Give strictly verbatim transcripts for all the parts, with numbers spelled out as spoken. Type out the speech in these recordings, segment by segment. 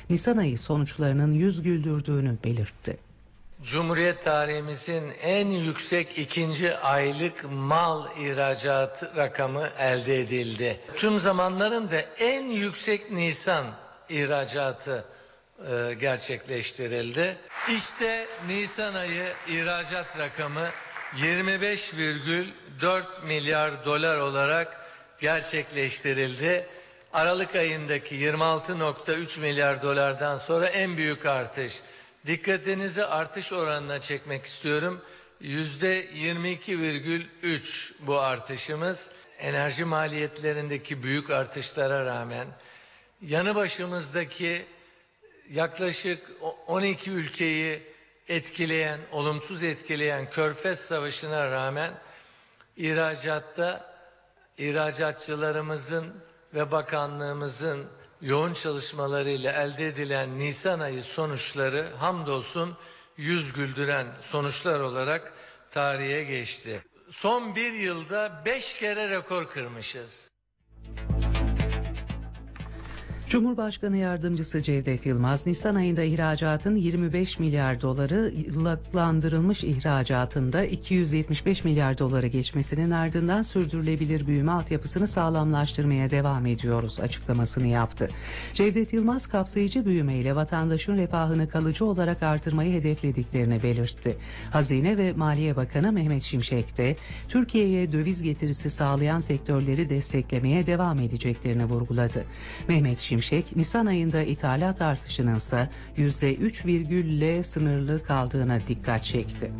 Nisan ayı sonuçlarının yüz güldürdüğünü belirtti. Cumhuriyet tarihimizin en yüksek ikinci aylık mal ihracat rakamı elde edildi. Tüm zamanların da en yüksek Nisan ihracatı e, gerçekleştirildi. İşte Nisan ayı ihracat rakamı yirmi beş virgül dört milyar dolar olarak gerçekleştirildi. Aralık ayındaki yirmi altı virgül üç milyar dolardan sonra en büyük artış. Dikkatinizi artış oranına çekmek istiyorum. Yüzde yirmi iki virgül üç bu artışımız. Enerji maliyetlerindeki büyük artışlara rağmen yanı başımızdaki yaklaşık on iki ülkeyi etkileyen, olumsuz etkileyen Körfez Savaşı'na rağmen ihracatta ihracatçılarımızın ve bakanlığımızın yoğun çalışmalarıyla elde edilen Nisan ayı sonuçları hamdolsun yüz güldüren sonuçlar olarak tarihe geçti. Son bir yılda beş kere rekor kırmışız. Cumhurbaşkanı Yardımcısı Cevdet Yılmaz, Nisan ayında ihracatın yirmi beş milyar doları, yıllıklandırılmış ihracatında iki yüz yetmiş beş milyar doları geçmesinin ardından sürdürülebilir büyüme altyapısını sağlamlaştırmaya devam ediyoruz açıklamasını yaptı. Cevdet Yılmaz, kapsayıcı büyümeyle vatandaşın refahını kalıcı olarak artırmayı hedeflediklerini belirtti. Hazine ve Maliye Bakanı Mehmet Şimşek de Türkiye'ye döviz getirisi sağlayan sektörleri desteklemeye devam edeceklerini vurguladı. Mehmet Şimşek, Şimşek, Nisan ayında ithalat artışının ise yüzde üç virgülle sınırlı kaldığına dikkat çekti.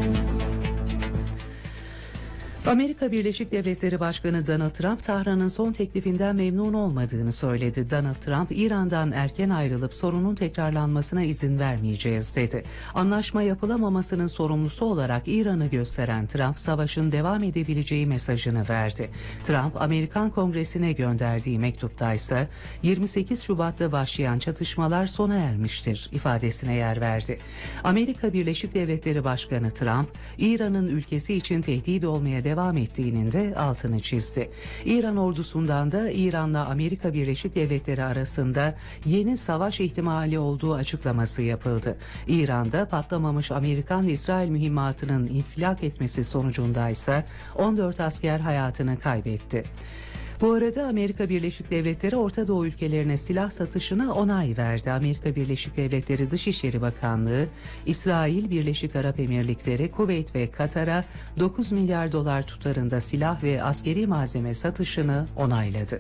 Amerika Birleşik Devletleri Başkanı Donald Trump, Tahran'ın son teklifinden memnun olmadığını söyledi. Donald Trump, İran'dan erken ayrılıp sorunun tekrarlanmasına izin vermeyeceğiz dedi. Anlaşma yapılamamasının sorumlusu olarak İran'ı gösteren Trump, savaşın devam edebileceği mesajını verdi. Trump, Amerikan Kongresi'ne gönderdiği mektupta ise yirmi sekiz Şubat'ta başlayan çatışmalar sona ermiştir ifadesine yer verdi. Amerika Birleşik Devletleri Başkanı Trump, İran'ın ülkesi için tehdit olmaya devam devam ettiğinin de altını çizdi. İran ordusundan da İran'la Amerika Birleşik Devletleri arasında yeni savaş ihtimali olduğu açıklaması yapıldı. İran'da patlamamış Amerikan-İsrail mühimmatının infilak etmesi sonucunda ise on dört asker hayatını kaybetti. Bu arada Amerika Birleşik Devletleri Orta Doğu ülkelerine silah satışına onay verdi. Amerika Birleşik Devletleri Dışişleri Bakanlığı, İsrail, Birleşik Arap Emirlikleri, Kuveyt ve Katar'a dokuz milyar dolar tutarında silah ve askeri malzeme satışını onayladı.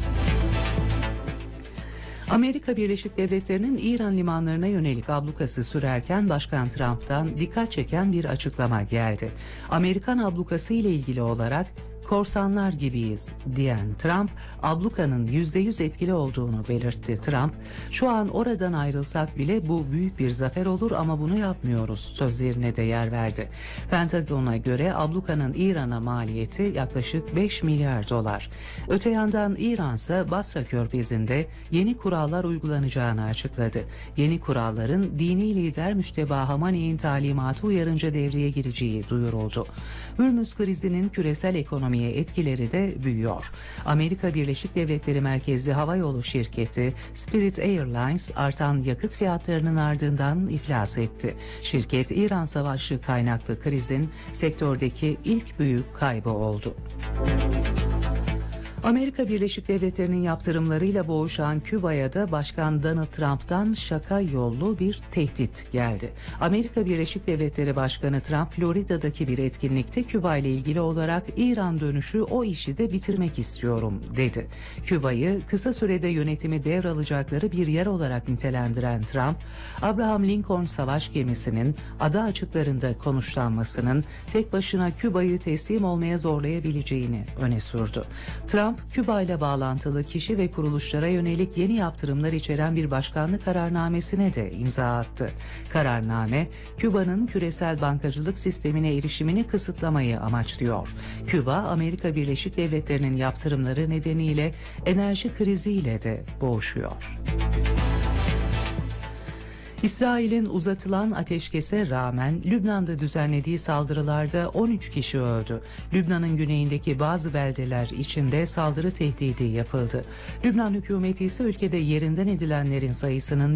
Amerika Birleşik Devletleri'nin İran limanlarına yönelik ablukası sürerken Başkan Trump'tan dikkat çeken bir açıklama geldi. Amerikan ablukası ile ilgili olarak korsanlar gibiyiz diyen Trump, ablukanın yüzde yüz etkili olduğunu belirtti. Trump, şu an oradan ayrılsak bile bu büyük bir zafer olur ama bunu yapmıyoruz sözlerine de yer verdi. Pentagon'a göre ablukanın İran'a maliyeti yaklaşık beş milyar dolar. Öte yandan İran ise Basra Körfezi'nde yeni kurallar uygulanacağını açıkladı. Yeni kuralların dini lider Müşteba Hamani'nin talimatı uyarınca devreye gireceği duyuruldu. Hürmüz krizinin küresel ekonomi etkileri de büyüyor. Amerika Birleşik Devletleri merkezli havayolu şirketi Spirit Airlines artan yakıt fiyatlarının ardından iflas etti. Şirket, İran Savaşı kaynaklı krizin sektördeki ilk büyük kaybı oldu. Amerika Birleşik Devletleri'nin yaptırımlarıyla boğuşan Küba'ya da Başkan Donald Trump'tan şaka yollu bir tehdit geldi. Amerika Birleşik Devletleri Başkanı Trump, Florida'daki bir etkinlikte Küba ile ilgili olarak İran dönüşü o işi de bitirmek istiyorum dedi. Küba'yı kısa sürede yönetimi devralacakları bir yer olarak nitelendiren Trump, Abraham Lincoln savaş gemisinin ada açıklarında konuşlanmasının tek başına Küba'yı teslim olmaya zorlayabileceğini öne sürdü. Trump, Küba ile bağlantılı kişi ve kuruluşlara yönelik yeni yaptırımlar içeren bir başkanlık kararnamesine de imza attı. Kararname, Küba'nın küresel bankacılık sistemine erişimini kısıtlamayı amaçlıyor. Küba, Amerika Birleşik Devletleri'nin yaptırımları nedeniyle enerji kriziyle de boğuşuyor. İsrail'in uzatılan ateşkese rağmen Lübnan'da düzenlediği saldırılarda on üç kişi öldü. Lübnan'ın güneyindeki bazı beldeler içinde saldırı tehdidi yapıldı. Lübnan hükümeti ise ülkede yerinden edilenlerin sayısının